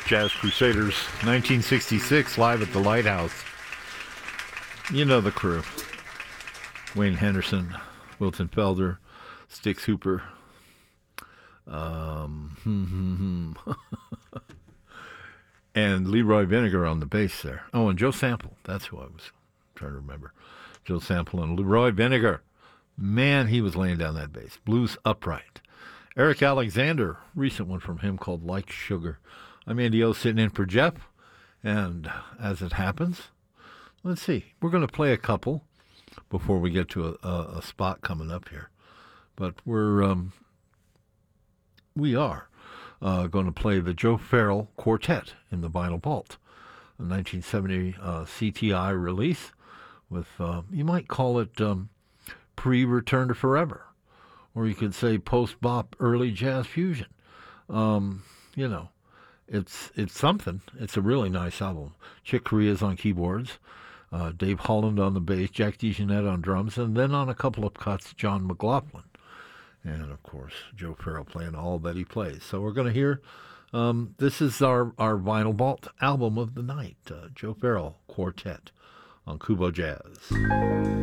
Jazz Crusaders, 1966, live at the Lighthouse. You know the crew. Wayne Henderson, Wilton Felder, Stix Hooper. And Leroy Vinegar on the bass there. Oh, and Joe Sample. That's who I was trying to remember. Joe Sample and Leroy Vinegar. Man, he was laying down that bass. Blues Upright. Eric Alexander, recent one from him called Like Sugar. I'm Andy O, sitting in for Jeff. And as it happens, let's see. We're going to play a couple before we get to a spot coming up here. But we are going to play the Joe Farrell Quartet in the Vinyl Vault, a 1970 CTI release with, you might call it pre-Return to Forever, or you could say post-bop early jazz fusion. It's something. It's a really nice album. Chick Corea's on keyboards, Dave Holland on the bass, Jack DeJohnette on drums, and then on a couple of cuts, John McLaughlin. And, of course, Joe Farrell playing all that he plays. So we're going to hear, this is our Vinyl Vault album of the night, Joe Farrell Quartet on Kubo Jazz.